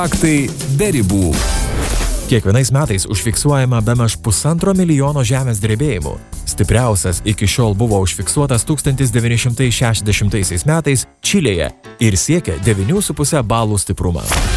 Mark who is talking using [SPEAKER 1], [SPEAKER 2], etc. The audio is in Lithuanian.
[SPEAKER 1] Faktai be ribų. Kiekvienais metais užfiksuojama bemaž 1,5 milijono žemės drebėjimų. Stipriausias iki šiol buvo užfiksuotas 1960 metais Čilėje ir siekia 9,5 balų stiprumą.